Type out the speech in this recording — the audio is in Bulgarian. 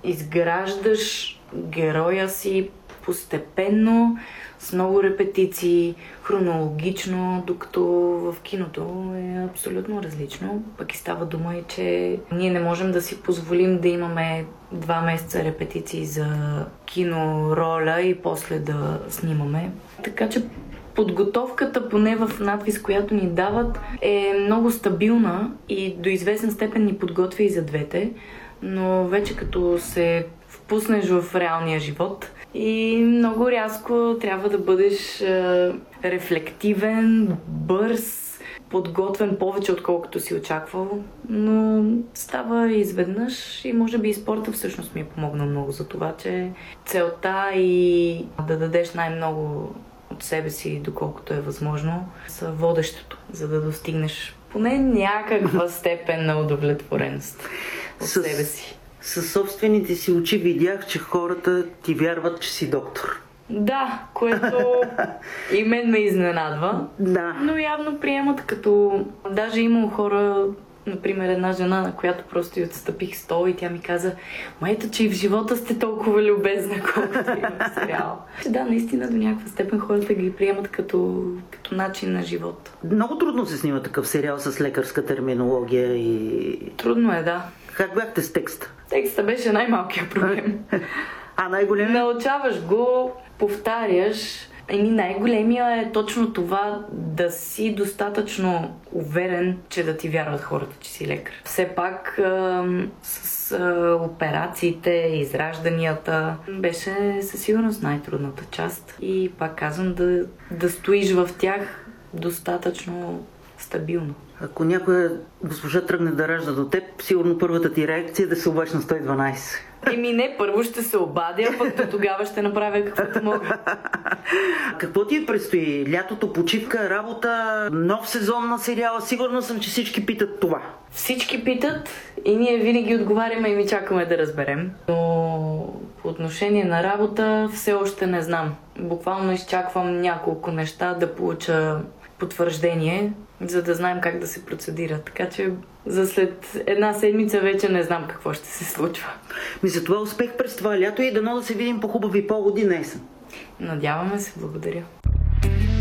изграждаш героя си постепенно, с много репетиции, хронологично, докато в киното е абсолютно различно. Пък и става дума и, че ние не можем да си позволим да имаме 2 месеца репетиции за кинороля и после да снимаме. Така че подготовката, поне в надвис, която ни дават, е много стабилна и до известна степен ни подготвя и за двете, но вече като се впуснеш в реалния живот и много рязко трябва да бъдеш рефлективен, бърз, подготвен повече отколкото си очаквал, но става изведнъж и може би и спорта всъщност ми е помогнал много за това, че целта и да дадеш най-много от себе си, доколкото е възможно, са водещото, за да достигнеш поне някаква степен на удовлетвореност от себе си. Със собствените си очи видях, че хората ти вярват, че си доктор. Да, което и мен ме изненадва, да. Но явно приемат като... Даже имало хора, например една жена, на която просто й отстъпих стол и тя ми каза: ето, че и в живота сте толкова любезна, колкото и в сериал. Да, наистина до някаква степен хората ги приемат като начин на живот. Много трудно се снима такъв сериал с лекарска терминология и... Трудно е, да. Как бяхте с текста? Текста беше най-малкият проблем. А най-големият? Научаваш го, повтаряш. Най-големия е точно това да си достатъчно уверен, че да ти вярват хората, че си лекар. Все пак с операциите, изражданията беше със сигурност най-трудната част. И пак казвам, да стоиш в тях достатъчно стабилно. Ако някоя госпожа тръгне да ражда до теб, сигурно първата ти реакция е да се обадиш на 112. Не, първо ще се обадя, пък до тогава ще направя каквото мога. Какво ти предстои? Лятото, почивка, работа, нов сезон на сериала? Сигурно съм, че всички питат това. Всички питат и ние винаги отговаряме и ми чакаме да разберем. Но по отношение на работа все още не знам. Буквално изчаквам няколко неща да получа потвърждение, за да знаем как да се процедира. Така че за след една седмица вече не знам какво ще се случва. За това успех през това лято и дано да се видим по хубави поводи на есен. Надяваме се, благодаря.